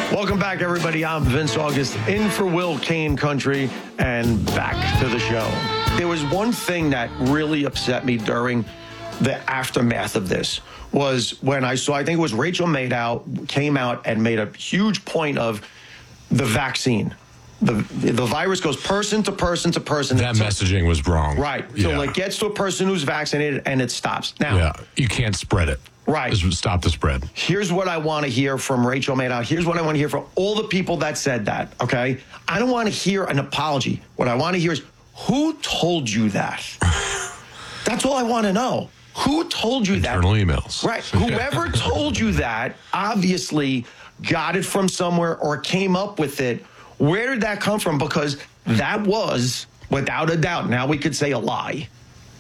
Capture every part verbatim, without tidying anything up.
Welcome back, everybody. I'm Vince August, in for Will Kane Country, and back to the show. There was one thing that really upset me during the aftermath of this was when I saw, I think it was Rachel Maddow came out and made a huge point of the vaccine. The the virus goes person to person to person. That messaging was wrong. Right. Yeah. So it gets to a person who's vaccinated and it stops. Now, yeah, you can't spread it. Right. Just stop the spread. Here's what I want to hear from Rachel Maddow. Here's what I want to hear from all the people that said that, okay? I don't want to hear an apology. What I want to hear is, who told you that? That's all I want to know. Who told you Internal that? Internal emails. Right. Whoever told you that obviously got it from somewhere or came up with it. Where did that come from? Because that was, without a doubt, now we could say a lie.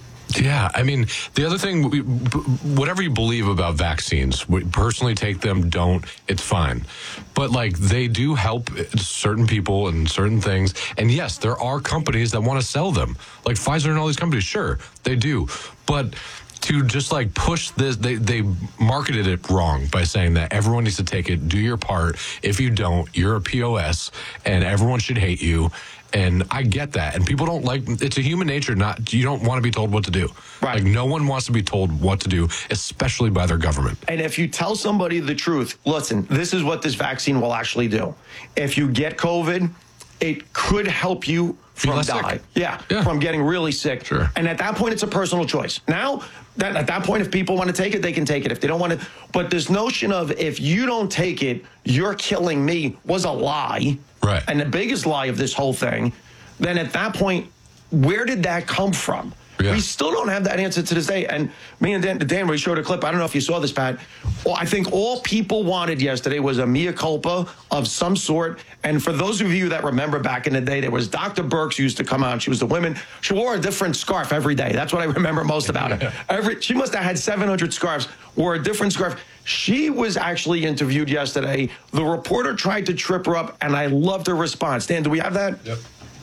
Yeah, I mean, the other thing, whatever you believe about vaccines, we personally take them, don't, it's fine. But, like, they do help certain people and certain things. And, yes, there are companies that want to sell them. Like Pfizer and all these companies, sure, they do. But to just, like, push this, they, they marketed it wrong by saying that everyone needs to take it, do your part. If you don't, you're a P O S, and everyone should hate you. And I get that. And people don't like, it's a human nature, not, you don't want to be told what to do. Right. Like, no one wants to be told what to do, especially by their government. And if you tell somebody the truth, listen, this is what this vaccine will actually do. If you get COVID, it could help you from dying. Yeah, yeah, from getting really sick. Sure. And at that point, it's a personal choice. Now, that, at that point, if people want to take it, they can take it. If they don't want to, but this notion of if you don't take it, you're killing me was a lie. Right. And the biggest lie of this whole thing, then at that point, where did that come from? Yeah. We still don't have that answer to this day. And me and Dan, Dan, we showed a clip. I don't know if you saw this, Pat. Well, I think all people wanted yesterday was a mea culpa of some sort. And for those of you that remember back in the day, there was Doctor Birx used to come out. She was the woman. She wore a different scarf every day. That's what I remember most about her. Every, she must have had seven hundred scarves, wore a different scarf. She was actually interviewed yesterday. The reporter tried to trip her up, and I loved her response. Dan, do we have that? Yep.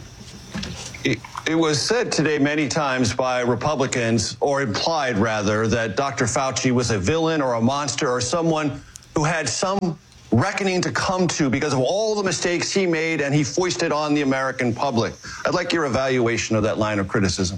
It, it was said today many times by Republicans, or implied rather, that Doctor Fauci was a villain or a monster or someone who had some reckoning to come to because of all the mistakes he made and he foisted on the American public. I'd like your evaluation of that line of criticism.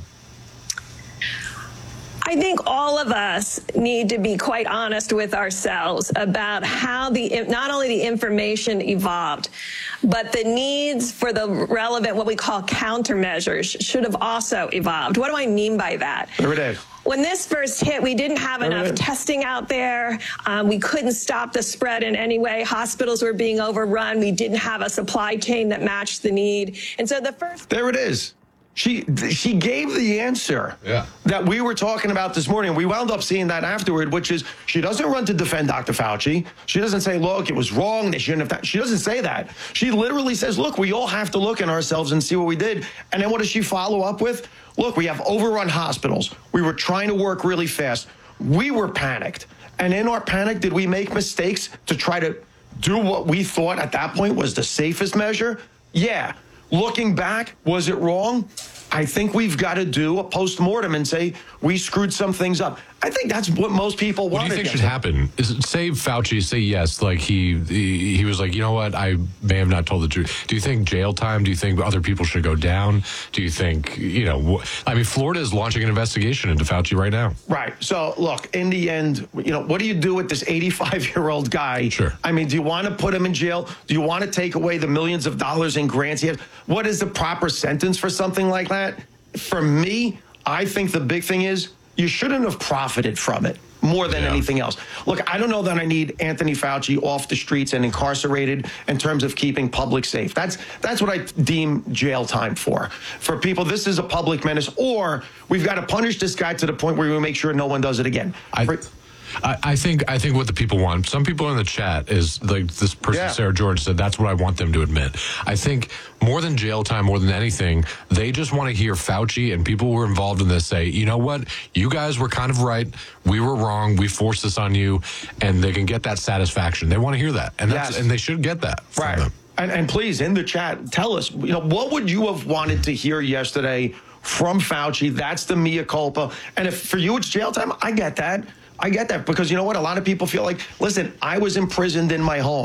I think all of us need to be quite honest with ourselves about how the, not only the information evolved, but the needs for the relevant, what we call countermeasures, should have also evolved. What do I mean by that? There it is. When this first hit, we didn't have enough testing out there. Um, we couldn't stop the spread in any way. Hospitals were being overrun. We didn't have a supply chain that matched the need. And so the first... There it is. She she gave the answer yeah. that we were talking about this morning. We wound up seeing that afterward, which is she doesn't run to defend Doctor Fauci. She doesn't say, look, it was wrong. They shouldn't have. She doesn't say that. She literally says, look, we all have to look at ourselves and see what we did. And then what does she follow up with? Look, we have overrun hospitals. We were trying to work really fast. We were panicked. And in our panic, did we make mistakes to try to do what we thought at that point was the safest measure? Yeah. Looking back, was it wrong? I think we've got to do a postmortem and say we screwed some things up. I think that's what most people want. What do you think should happen? Is it, say Fauci, say yes, like he, he he was like, you know what, I may have not told the truth. Do you think jail time? Do you think other people should go down? Do you think, you know, I mean, Florida is launching an investigation into Fauci right now. Right. So, look, in the end, you know, what do you do with this eighty-five-year-old guy? Sure. I mean, do you want to put him in jail? Do you want to take away the millions of dollars in grants he has? What is the proper sentence for something like that? For me, I think the big thing is you shouldn't have profited from it more than yeah. anything else. Look, I don't know that I need Anthony Fauci off the streets and incarcerated in terms of keeping public safe. That's that's what I deem jail time for. For people, this is a public menace, or we've got to punish this guy to the point where we make sure no one does it again. I, for, I, I think I think what the people want, some people in the chat is like this person, yeah. Sarah George said, that's what I want them to admit. I think more than jail time, more than anything, they just want to hear Fauci and people who were involved in this say, you know what, you guys were kind of right. We were wrong. We forced this on you, and they can get that satisfaction. They want to hear that, and that's yes. and they should get that from right. them. And, and please, in the chat, tell us, you know, what would you have wanted to hear yesterday from Fauci? That's the mea culpa. And if for you it's jail time, I get that. I get that because you know what? A lot of people feel like, listen, I was imprisoned in my home.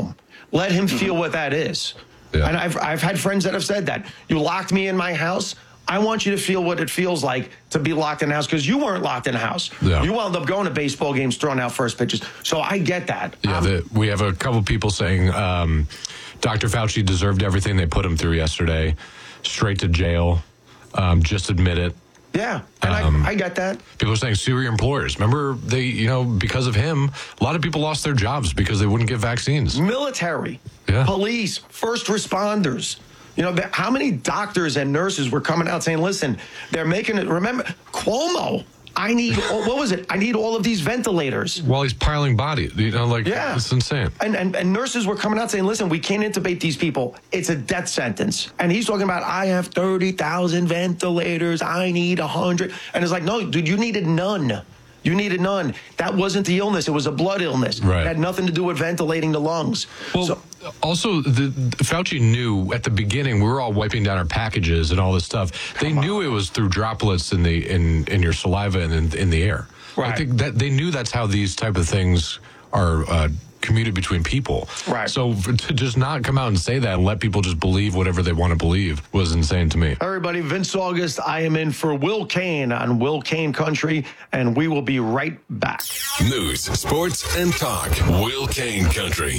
Let him feel what that is. Yeah. And I've, I've had friends that have said that. You locked me in my house. I want you to feel what it feels like to be locked in the house, because you weren't locked in the house. Yeah. You wound up going to baseball games, throwing out first pitches. So I get that. Yeah, Um, the, we have a couple people saying um, Doctor Fauci deserved everything they put him through yesterday. Straight to jail. Um, just admit it. yeah, and Um, I, I get that. People are saying sue your employers. Remember, they, you know, because of him, a lot of people lost their jobs because they wouldn't get vaccines. Military, Yeah. police, first responders. You know, how many doctors and nurses were coming out saying, listen, they're making it. Remember, Cuomo, I need, what was it? I need all of these ventilators. While he's piling bodies, you know, like, Yeah. it's insane. And, and and nurses were coming out saying, listen, we can't intubate these people. It's a death sentence. And he's talking about, I have thirty thousand ventilators. I need one hundred. And it's like, no, dude, you needed none. You needed none. That wasn't the illness. It was a blood illness. Right. It had nothing to do with ventilating the lungs. Well, So- also, the, Fauci knew at the beginning we were all wiping down our packages and all this stuff. They knew it was through droplets in the in, in your saliva and in, in the air. Right. I think that they knew that's how these type of things are uh, commuted between people. Right. So for, to just not come out and say that and let people just believe whatever they want to believe was insane to me. Everybody, Vince August, I am in for Will Kane on Will Kane Country, and we will be right back. News, sports, and talk. Will Kane Country.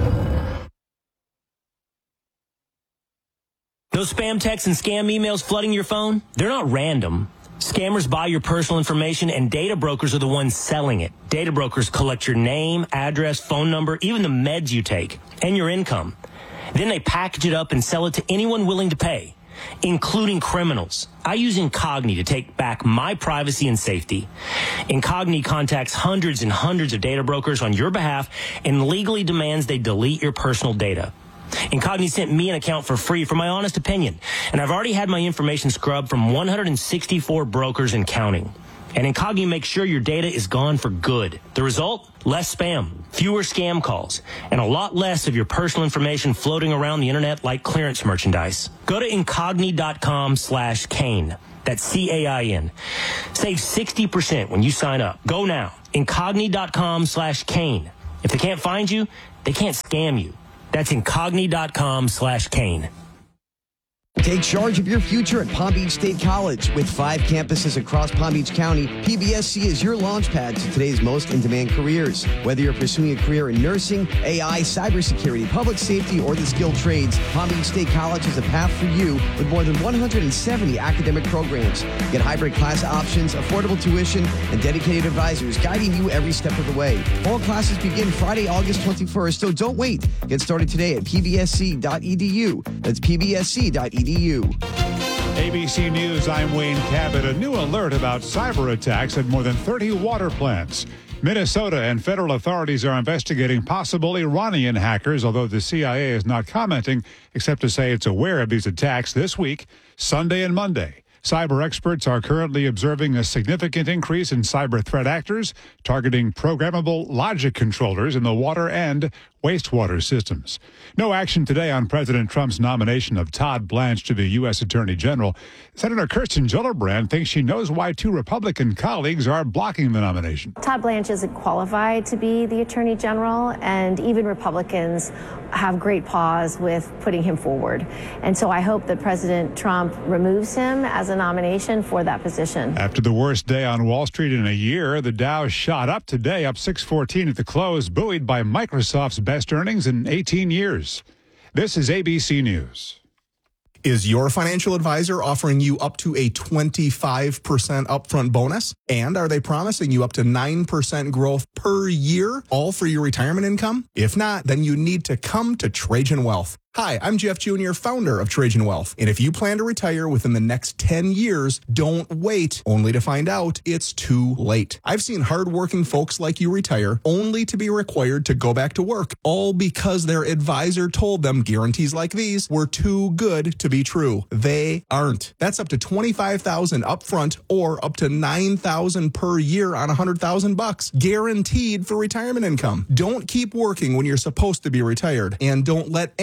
Those spam texts and scam emails flooding your phone, they're not random. Scammers buy your personal information, and data brokers are the ones selling it. Data brokers collect your name, address, phone number, even the meds you take, and your income. Then they package it up and sell it to anyone willing to pay, including criminals. I use Incogni to take back my privacy and safety. Incogni contacts hundreds and hundreds of data brokers on your behalf and legally demands they delete your personal data. Incogni sent me an account for free for my honest opinion, and I've already had my information scrubbed from one hundred sixty-four brokers and counting. And Incogni makes sure your data is gone for good. The result? Less spam, fewer scam calls, and a lot less of your personal information floating around the internet like clearance merchandise. Go to Incogni.com slash Kane. That's C A I N. Save sixty percent when you sign up. Go now. Incogni.com slash Kane. If they can't find you, they can't scam you. That's Incogni.com slash Kane. Take charge of your future at Palm Beach State College. With five campuses across Palm Beach County, P B S C is your launch pad to today's most in-demand careers. Whether you're pursuing a career in nursing, A I, cybersecurity, public safety, or the skilled trades, Palm Beach State College is a path for you with more than one hundred seventy academic programs. Get hybrid class options, affordable tuition, and dedicated advisors guiding you every step of the way. Fall classes begin Friday, August twenty-first, so don't wait. Get started today at P B S C dot E D U. That's P B S C dot E D U. A B C News, I'm Wayne Cabot. A new alert about cyber attacks at more than thirty water plants. Minnesota and federal authorities are investigating possible Iranian hackers, although the C I A is not commenting except to say it's aware of these attacks this week, Sunday and Monday. Cyber experts are currently observing a significant increase in cyber threat actors targeting programmable logic controllers in the water and wastewater systems. No action today on President Trump's nomination of Todd Blanche to be U S Attorney General. Senator Kirsten Gillibrand thinks she knows why two Republican colleagues are blocking the nomination. Todd Blanche isn't qualified to be the Attorney General, and even Republicans have great pause with putting him forward. And so I hope that President Trump removes him as a nomination for that position. After the worst day on Wall Street in a year, the Dow shot up today, up six fourteen at the close, buoyed by Microsoft's best earnings in eighteen years. This is A B C News. Is your financial advisor offering you up to a twenty-five percent upfront bonus? And are they promising you up to nine percent growth per year, all for your retirement income? If not, then you need to come to Trajan Wealth. Hi, I'm Jeff Junior, founder of Trajan Wealth. And if you plan to retire within the next ten years, don't wait only to find out it's too late. I've seen hardworking folks like you retire only to be required to go back to work, all because their advisor told them guarantees like these were too good to be true. They aren't. That's up to twenty-five thousand dollars upfront or up to nine thousand dollars per year on one hundred thousand bucks, guaranteed for retirement income. Don't keep working when you're supposed to be retired, and don't let any financial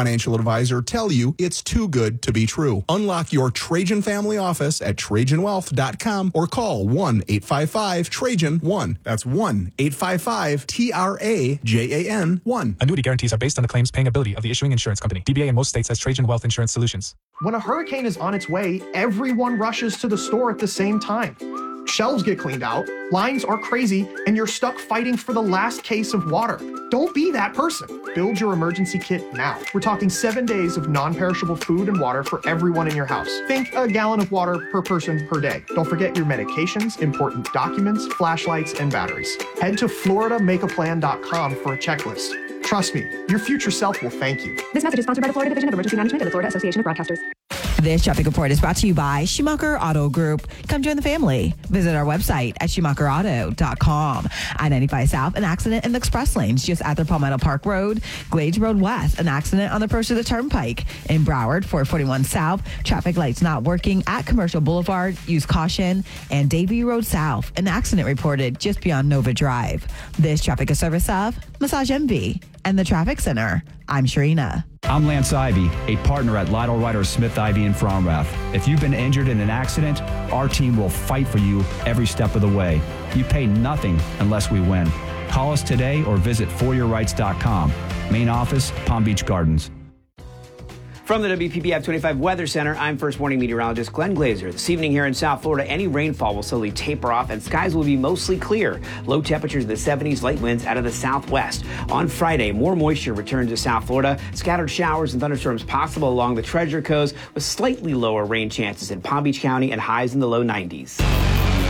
financial advisor tell you it's too good to be true. Unlock your Trajan family office at Trajan Wealth dot com or call one eight five five Trajan one. That's one eight five five T R A J A N one. Annuity guarantees are based on the claims paying ability of the issuing insurance company. D B A in most states has Trajan Wealth Insurance Solutions. When a hurricane is on its way, everyone rushes to the store at the same time. Shelves get cleaned out, lines are crazy, and you're stuck fighting for the last case of water. Don't be that person. Build your emergency kit now. We're talking seven days of non-perishable food and water for everyone in your house. Think a gallon of water per person per day. Don't forget your medications, important documents, flashlights, and batteries. Head to Florida Make A Plan dot com for a checklist. Trust me, your future self will thank you. This message is sponsored by the Florida Division of Emergency Management and the Florida Association of Broadcasters. This traffic report is brought to you by Schumacher Auto Group. Come join the family. Visit our website at Schumacher Auto dot com. I ninety-five South, an accident in the express lanes just after Palmetto Park Road. Glades Road West, an accident on the approach to the Turnpike. In Broward, four forty-one South, traffic lights not working at Commercial Boulevard. Use caution. And Davie Road South, an accident reported just beyond Nova Drive. This traffic is service of Massage Envy and the Traffic Center. I'm Sharina. I'm Lance Ivy, a partner at Lytle Ryder Smith Ivy in Fromrath. If you've been injured in an accident, our team will fight for you every step of the way. You pay nothing unless we win. Call us today or visit for your rights dot com. Main office, Palm Beach Gardens. From the W P B F twenty-five Weather Center, I'm First Warning Meteorologist Glenn Glazer. This evening here in South Florida, any rainfall will slowly taper off and skies will be mostly clear. Low temperatures in the seventies, light winds out of the southwest. On Friday, more moisture returns to South Florida. Scattered showers and thunderstorms possible along the Treasure Coast with slightly lower rain chances in Palm Beach County and highs in the low nineties.